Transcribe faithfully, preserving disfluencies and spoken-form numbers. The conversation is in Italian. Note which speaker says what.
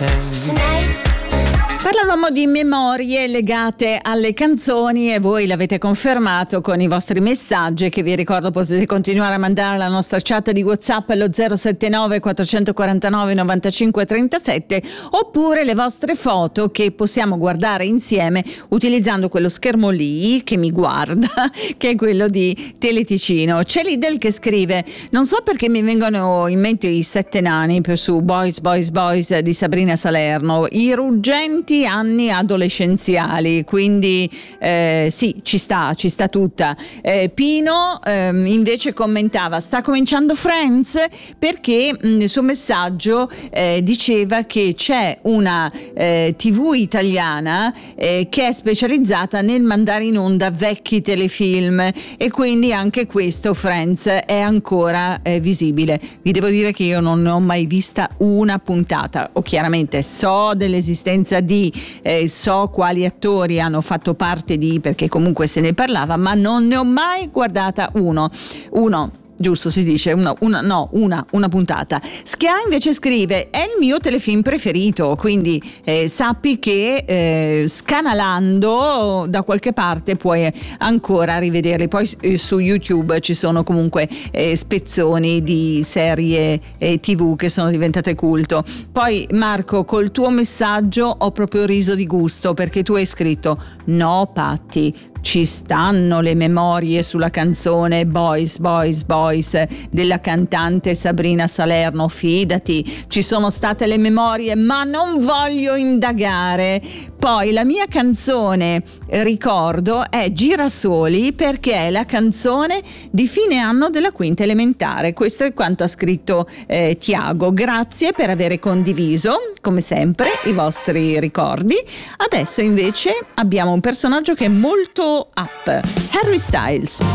Speaker 1: Parlavamo di memorie legate alle canzoni e voi l'avete confermato con i vostri messaggi, che vi ricordo potete continuare a mandare alla nostra chat di WhatsApp allo zero sette nove quattrocentoquarantanove novantacinque trentasette, oppure le vostre foto che possiamo guardare insieme utilizzando quello schermo lì che mi guarda, che è quello di Teleticino. C'è Lidl che scrive: non so perché mi vengono in mente i sette nani per su Boys Boys Boys di Sabrina Salerno, i ruggenti anni adolescenziali, quindi eh, sì, ci sta, ci sta tutta. Eh, Pino ehm, invece commentava: sta cominciando Friends, perché mh, nel suo messaggio eh, diceva che c'è una eh, tivù italiana eh, che è specializzata nel mandare in onda vecchi telefilm, e quindi anche questo Friends è ancora eh, visibile. Vi devo dire che io non ne ho mai vista una puntata, o chiaramente so dell'esistenza di Eh, so quali attori hanno fatto parte di, perché comunque se ne parlava, ma non ne ho mai guardata uno uno giusto si dice una, una no una una puntata. Schia invece scrive: è il mio telefilm preferito, quindi eh, sappi che eh, scanalando da qualche parte puoi ancora rivederli. Poi eh, su YouTube ci sono comunque eh, spezzoni di serie eh, tv che sono diventate culto. Poi Marco, col tuo messaggio ho proprio riso di gusto, perché tu hai scritto: no Patti, ci stanno le memorie sulla canzone Boys Boys Boys della cantante Sabrina Salerno, fidati, ci sono state le memorie, ma non voglio indagare. Poi la mia canzone ricordo è Girasoli, perché è la canzone di fine anno della quinta elementare. Questo è quanto ha scritto eh, Tiago. Grazie per aver condiviso come sempre i vostri ricordi. Adesso invece abbiamo un personaggio che è molto up, Harry Styles.